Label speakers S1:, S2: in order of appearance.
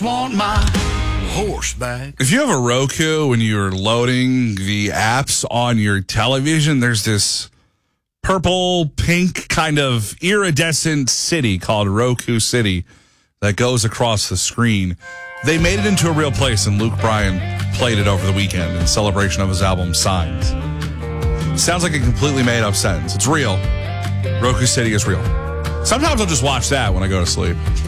S1: Want my horse back.
S2: If you have a Roku, when you're loading the apps on your television, there's this purple, pink kind of iridescent city called Roku City that goes across the screen. They made it into a real place, and Luke Bryan played it over the weekend in celebration of his album Signs. Sounds like a completely made up sentence. It's real. Roku City is real. Sometimes I'll just watch that when I go to sleep.